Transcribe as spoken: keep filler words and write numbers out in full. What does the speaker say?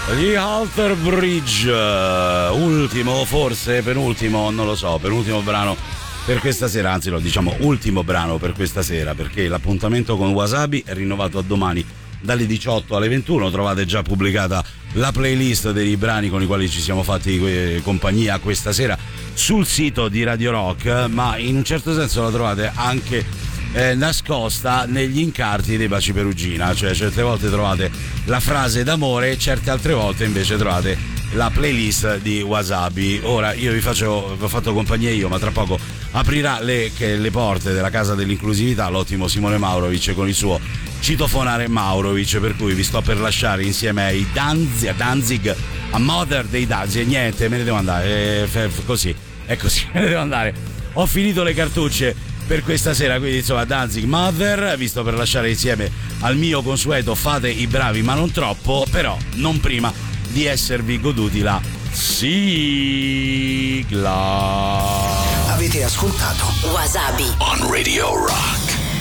Gli Alter Bridge, ultimo, forse penultimo, non lo so, penultimo brano per questa sera, anzi lo diciamo ultimo brano per questa sera, perché l'appuntamento con Wasabi è rinnovato a domani dalle diciotto alle ventuno. Trovate già pubblicata la playlist dei brani con i quali ci siamo fatti compagnia questa sera sul sito di Radio Rock, ma in un certo senso la trovate anche eh, nascosta negli incarti dei Baci Perugina, cioè certe volte trovate la frase d'amore, certe altre volte invece trovate la playlist di Wasabi. Ora io vi faccio, vi ho fatto compagnia io, ma tra poco aprirà le, che, le porte della casa dell'inclusività l'ottimo Simone Maurovic con il suo citofonare Maurovic, per cui vi sto per lasciare insieme ai Danzig, a Danzig, a Mother dei Danzig, e niente, me ne devo andare, eh, f- così, è così, me ne devo andare, ho finito le cartucce per questa sera, quindi insomma Danzig, Mother, vi sto per lasciare insieme al mio consueto Fate i bravi ma non troppo, però non prima di esservi goduti la sigla. Avete ascoltato Wasabi on Radio Rock.